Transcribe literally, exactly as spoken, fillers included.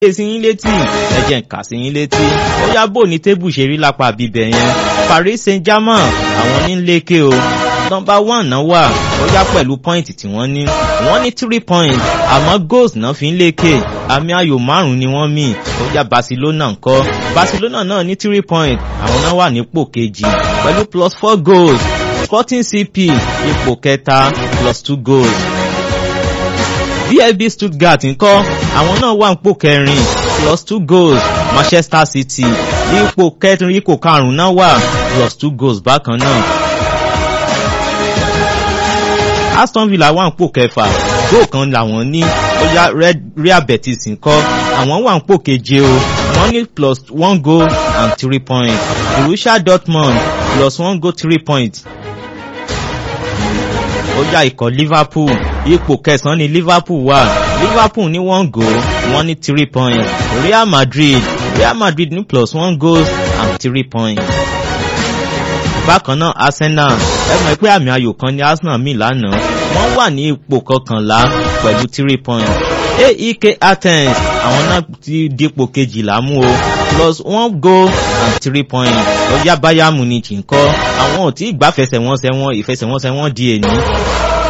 sí yín létí ẹ̀jẹ̀ ń kà sí yín létí ó yá bò ní tébù ṣe rí lápá bíbẹ̀ yẹn Paris Saint-Germain àwọn ní lékè o nọ́mbà one náà wà ó yá pẹ̀lú pọ́ìntì tí wọ́n ní wọ́n ní three points àmọ́ goals náà fi ń lékè àmì ayò márùn-ún ni wọ́n mì ó yá Barcelona ńkọ́ Barcelona náà ní three points àwọn náà wà nípò kejì pẹ̀lú plus four goals Sporting C P ipò kẹta plus two goals. V F B Stuttgart ńkọ́ àwọn náà wà nípò kẹrin plus two goals Manchester City ipò kẹrin ipò karùn-ún náà wà plus two goals bákan náà. Aston Villa wà nípò kẹfà góò kan làwọn ní ó yá Real Betis ńkọ́ àwọn wà nípò keje o wọ́n ní plus one goal and three points Borussia Dortmund plus one goal three points. Ó yá ikọ̀ Liverpool ipò kẹsàn-án ni Liverpool wà Liverpool ní one goal wọ́n ní three points Real Madrid Real Madrid ní plus one goal and three points. Bákan náà Arsenal ẹ mọ̀ pé àmì ayò kan ní Arsenal mì lánàá wọ́n wà ní ipò kọkànlá pẹ̀lú three points. A E K Athens àwọn náà ti dípò kejìlá mú o plus one goal and three points. Ó yá Bayern Munich ńkọ́ àwọn ò tí ì gbá fẹsẹ̀wọnsẹ̀ wọn ìfẹsẹ̀wọnsẹ̀ wọn di èní